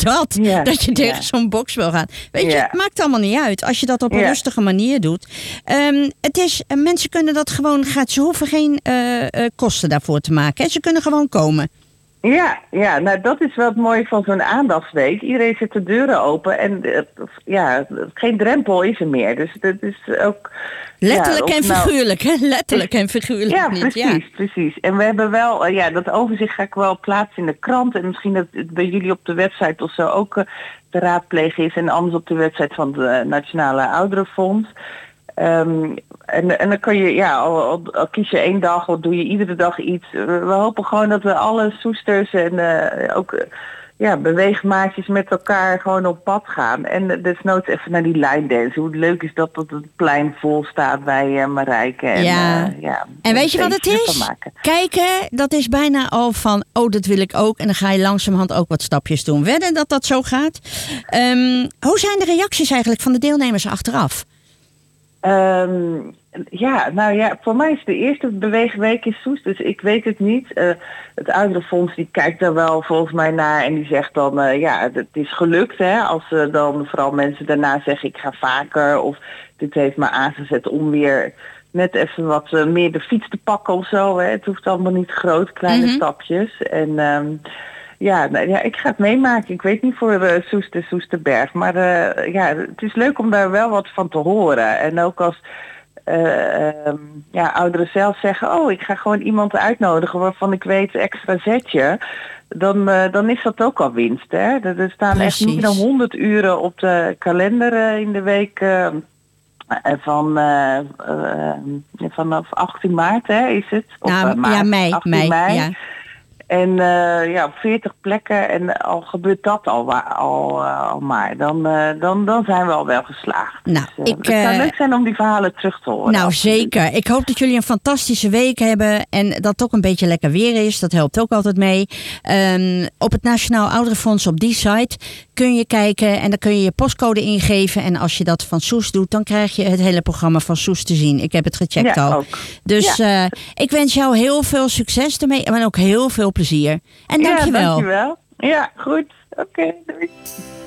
dat. Ja, Dat je tegen zo'n box wil gaan. Weet je, het maakt allemaal niet uit. Als je dat op een rustige manier doet. Mensen kunnen dat gewoon gratis. Ze hoeven geen kosten daarvoor te maken. Hè? Ze kunnen gewoon komen. Ja, nou dat is wel het mooie van zo'n aandachtsweek. Iedereen zet de deuren open en geen drempel is er meer. Dus dat is ook... Letterlijk en figuurlijk, hè? Letterlijk en figuurlijk. Ja, niet. precies. En we hebben wel, dat overzicht ga ik wel plaatsen in de krant. En misschien dat het bij jullie op de website of zo ook te raadplegen is. En anders op de website van het Nationale Ouderenfonds. En dan kun je, al kies je 1 dag of doe je iedere dag iets. We hopen gewoon dat we alle soesters en ook beweegmaatjes met elkaar gewoon op pad gaan. En desnoods even naar die line dance. Hoe leuk is dat het plein vol staat bij Marijke. En weet je wat het is? Kijken, dat is bijna al van, dat wil ik ook. En dan ga je langzamerhand ook wat stapjes doen. Wedden dat dat zo gaat? Hoe zijn de reacties eigenlijk van de deelnemers achteraf? Voor mij is de eerste beweegweek in Soest, dus ik weet het niet. Het Ouderenfonds die kijkt daar wel volgens mij naar en die zegt dan, het is gelukt, hè. Als dan vooral mensen daarna zeggen, ik ga vaker, of dit heeft me aangezet om weer net even wat meer de fiets te pakken of zo. Hè. Het hoeft allemaal niet groot, kleine stapjes. En ik ga het meemaken. Ik weet niet voor Soesterberg, maar het is leuk om daar wel wat van te horen. En ook als ouderen zelf zeggen, ik ga gewoon iemand uitnodigen waarvan ik weet extra zetje, dan is dat ook al winst. Hè? Er staan echt meer dan 100 uren op de kalender in de week vanaf 18 maart, hè, is het? Mei. 18 mei. Ja. En op 40 plekken en al gebeurt dat al maar. Dan zijn we al wel geslaagd. Nou, dus, het zou leuk zijn om die verhalen terug te horen. Nou, zeker. Ik hoop dat jullie een fantastische week hebben en dat het ook een beetje lekker weer is. Dat helpt ook altijd mee. Op het Nationaal Ouderenfonds op die site kun je kijken en dan kun je je postcode ingeven. En als je dat van Soest doet, dan krijg je het hele programma van Soest te zien. Ik heb het gecheckt al. Ook. Dus ik wens jou heel veel succes ermee en ook heel veel plezier. En dankjewel. Dankjewel. Ja, goed. Oké, doei.